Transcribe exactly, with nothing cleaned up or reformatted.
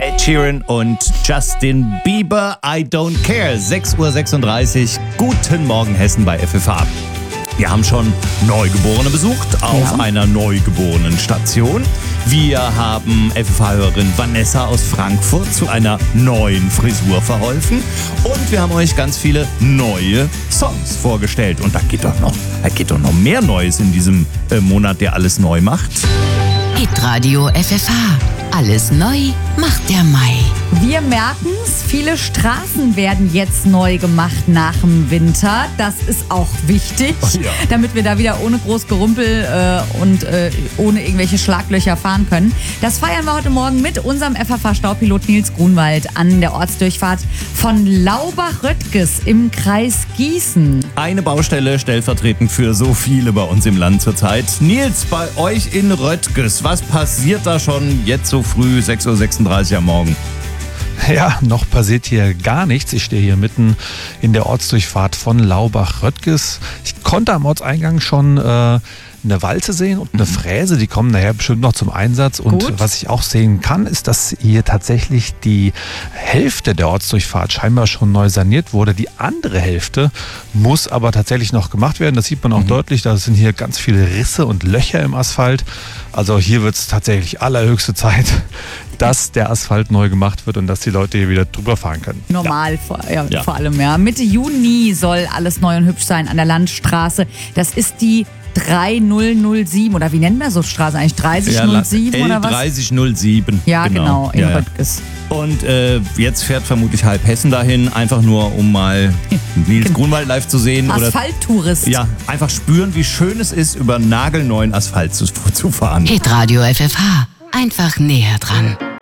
Ed Sheeran und Justin Bieber, I Don't Care. sechs Uhr sechsunddreißig. Guten Morgen Hessen bei F F H. Wir haben schon Neugeborene besucht auf Ja. einer Neugeborenen-Station. Wir haben F F H-Hörerin Vanessa aus Frankfurt zu einer neuen Frisur verholfen. Und wir haben euch ganz viele neue Songs vorgestellt. Und da geht doch noch, da geht doch noch mehr Neues in diesem äh, Monat, der alles neu macht. Hitradio F F H. Alles neu macht der Mai. Wir merken's, viele Straßen werden jetzt neu gemacht nach dem Winter. Das ist auch wichtig, Oh ja. damit wir da wieder ohne groß Gerumpel äh, und äh, ohne irgendwelche Schlaglöcher fahren können. Das feiern wir heute Morgen mit unserem F F H-Staupilot Nils Grunwald an der Ortsdurchfahrt von Laubach-Röttges im Kreis Gießen. Eine Baustelle stellvertretend für so viele bei uns im Land zurzeit. Nils, bei euch in Röttges, was passiert da schon jetzt so früh, sechs Uhr sechsunddreißig am Morgen? Ja, noch passiert hier gar nichts. Ich stehe hier mitten in der Ortsdurchfahrt von Laubach-Röttges. Ich konnte am Ortseingang schon äh, eine Walze sehen und eine Fräse. Die kommen nachher bestimmt noch zum Einsatz. Und Gut. was ich auch sehen kann, ist, dass hier tatsächlich die Hälfte der Ortsdurchfahrt scheinbar schon neu saniert wurde. Die andere Hälfte muss aber tatsächlich noch gemacht werden. Das sieht man auch Mhm. deutlich. Da sind hier ganz viele Risse und Löcher im Asphalt. Also hier wird es tatsächlich allerhöchste Zeit, dass der Asphalt neu gemacht wird und dass die Leute hier wieder drüber fahren können. Normal vor, ja, Ja. vor allem, ja. Mitte Juni soll alles neu und hübsch sein an der Landstraße. Das ist die dreitausendsieben oder wie nennen wir so Straße eigentlich? dreißig null sieben oder was? L dreißig null sieben. Ja, genau, in Ja, ja. Röttges. Und äh, jetzt fährt vermutlich halb Hessen dahin, einfach nur um mal Nils Grunwald live zu sehen. Oder Asphalttourist. ja, einfach spüren, wie schön es ist, über nagelneuen Asphalt zu, zu fahren. Hitradio F F H. Einfach näher dran.